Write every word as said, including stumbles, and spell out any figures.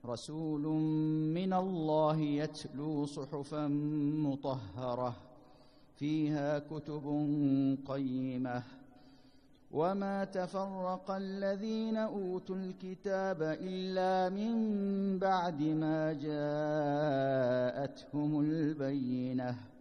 رسول من الله يتلو صحفا مطهرة فيها كتب قيمة وما تفرق الذين أوتوا الكتاب إلا من بعد ما جاءتهم البينة